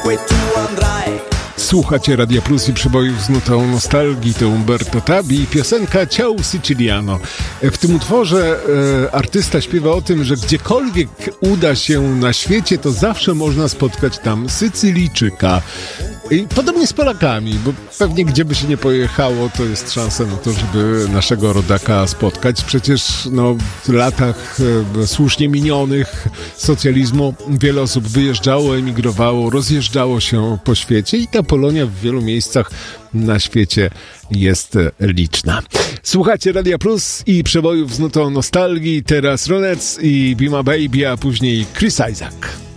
Słuchacie Radia Plus i przebojów z nutą nostalgii, to Umberto Tabi i piosenka Ciao Siciliano. W tym utworze artysta śpiewa o tym, że gdziekolwiek uda się na świecie, to zawsze można spotkać tam Sycylijczyka. I podobnie z Polakami, bo pewnie gdzie by się nie pojechało, to jest szansa na to, żeby naszego rodaka spotkać. Przecież w latach słusznie minionych socjalizmu wiele osób wyjeżdżało, emigrowało, rozjeżdżało się po świecie i ta Polonia w wielu miejscach na świecie jest liczna. Słuchacie Radia Plus i przebojów z nutą nostalgii. Teraz Ronettes i Be My Baby, a później Chris Isaak.